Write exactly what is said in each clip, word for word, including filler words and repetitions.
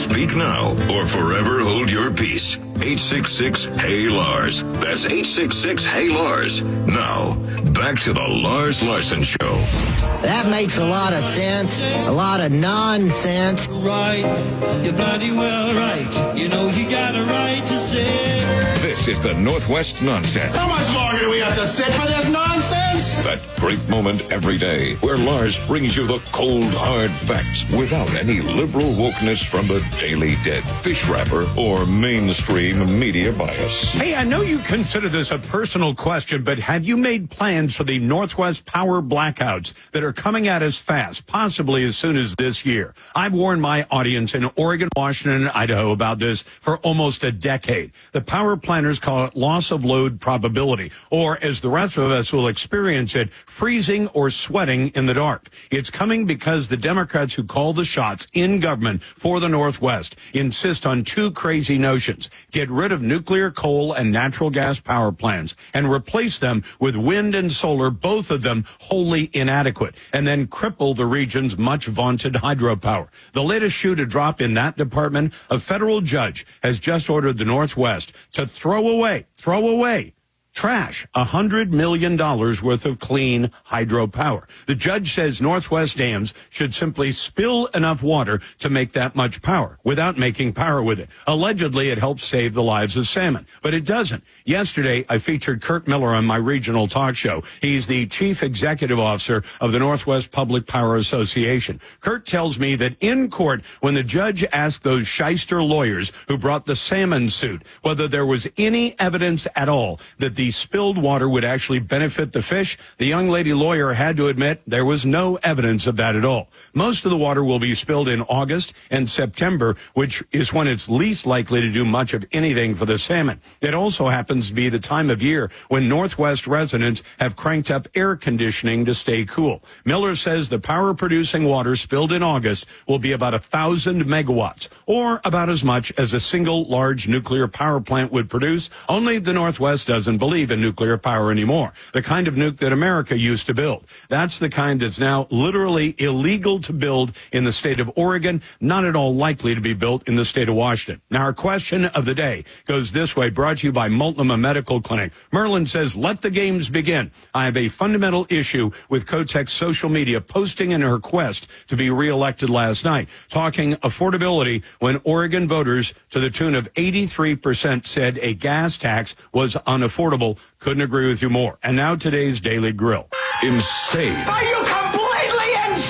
Speak now or forever hold your peace. eight six six, H E Y, L A R S. That's eight six six, H E Y, L A R S. Now, back to the Lars Larson Show. That makes a lot of sense. A lot of nonsense. Right, you're bloody well right. You know you got a right to say. This is the Northwest Nonsense. How much longer do we have to sit for this nonsense? That great moment every day where Lars brings you the cold, hard facts without any liberal wokeness from the Daily Dead, fish wrapper, or mainstream media bias. Hey, I know you consider this a personal question, but have you made plans for the Northwest power blackouts that are coming at us fast, possibly as soon as this year? I've warned my audience in Oregon, Washington, and Idaho about this for almost a decade. The power planners call it loss of load probability, or as the rest of us will experience it, freezing or sweating in the dark. It's coming because the Democrats who call the shots in government for the Northwest insist on two crazy notions: get rid of nuclear, coal, and natural gas power plants and replace them with wind and solar, both of them wholly inadequate, and then cripple the region's much vaunted hydropower. The latest shoe to drop in that department, a federal judge has just ordered the Northwest to throw away, throw away, trash one hundred million dollars worth of clean hydropower. The judge says Northwest dams should simply spill enough water to make that much power without making power with it. Allegedly, it helps save the lives of salmon, but it doesn't. Yesterday, I featured Kurt Miller on my regional talk show. He's the chief executive officer of the Northwest Public Power Association. Kurt tells me that in court, when the judge asked those shyster lawyers who brought the salmon suit whether there was any evidence at all that the spilled water would actually benefit the fish, the young lady lawyer had to admit there was no evidence of that at all. Most of the water will be spilled in August and September, which is when it's least likely to do much of anything for the salmon. It also happens to be the time of year when Northwest residents have cranked up air conditioning to stay cool. Miller says the power-producing water spilled in August will be about a thousand megawatts, or about as much as a single large nuclear power plant would produce. Only the Northwest doesn't believe in nuclear power anymore, the kind of nuke that America used to build. That's the kind that's now literally illegal to build in the state of Oregon, not at all likely to be built in the state of Washington. Now, our question of the day goes this way, brought to you by Multnomah Medical Clinic. Merlin says, let the games begin. I have a fundamental issue with Kotek's social media posting in her quest to be reelected last night, talking affordability when Oregon voters to the tune of eighty-three percent said a gas tax was unaffordable. Couldn't agree with you more. And now today's Daily Grill. Insane. Are you completely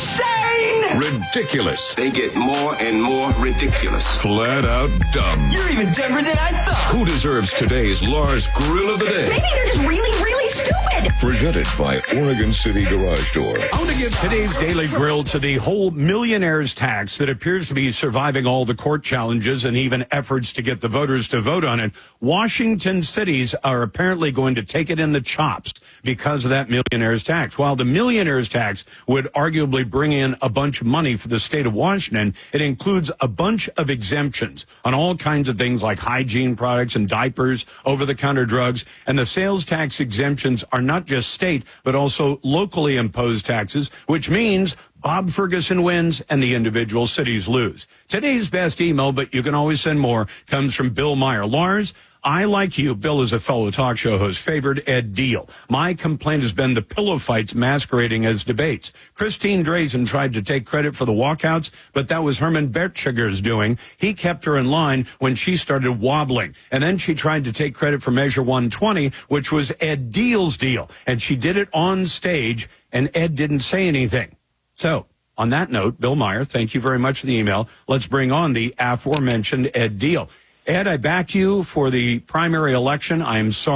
insane? Ridiculous. They get more and more ridiculous. Flat out dumb. You're even dumber than I thought. Who deserves today's Lars Grill of the Day? Maybe they're just really, really stupid. Presented by Oregon City Garage Door. I want to give today's Daily Grill to the whole millionaire's tax that appears to be surviving all the court challenges and even efforts to get the voters to vote on it. Washington cities are apparently going to take it in the chops because of that millionaire's tax. While the millionaire's tax would arguably bring in a bunch of money for the state of Washington, it includes a bunch of exemptions on all kinds of things like hygiene products and diapers, over-the-counter drugs, and the sales tax exemptions are not just state, but also locally imposed taxes, which means Bob Ferguson wins and the individual cities lose. Today's best email, but you can always send more, comes from Bill Meyer. Lars, I, like you, Bill is a fellow talk show host, favored Ed Deal. My complaint has been the pillow fights masquerading as debates. Christine Drazen tried to take credit for the walkouts, but that was Herman Bertschiger's doing. He kept her in line when she started wobbling. And then she tried to take credit for Measure one twenty, which was Ed Deal's deal. And she did it on stage, and Ed didn't say anything. So, on that note, Bill Meyer, thank you very much for the email. Let's bring on the aforementioned Ed Deal. Ed, I backed you for the primary election. I'm sorry.